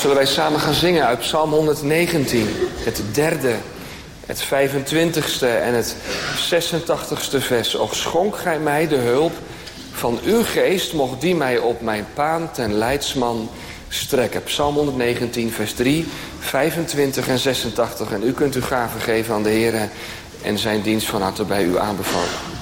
Zullen wij samen gaan zingen uit Psalm 119, het derde, het 25ste en het 86ste vers. Och schonk gij mij de hulp van uw geest, mocht die mij op mijn paan ten leidsman strekken. Psalm 119, vers 3, 25 en 86. En u kunt uw gaven geven aan de Heer en zijn dienst van harte bij u aanbevolen.